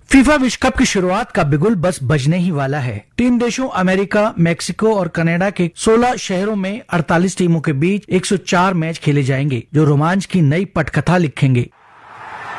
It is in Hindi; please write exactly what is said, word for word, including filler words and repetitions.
फीफा विश्व कप की शुरुआत का बिगुल बस बजने ही वाला है। तीन देशों अमेरिका, मेक्सिको और कनाडा के सोलह शहरों में अड़तालीस टीमों के बीच एक सौ चार मैच खेले जाएंगे, जो रोमांच की नई पटकथा लिखेंगे।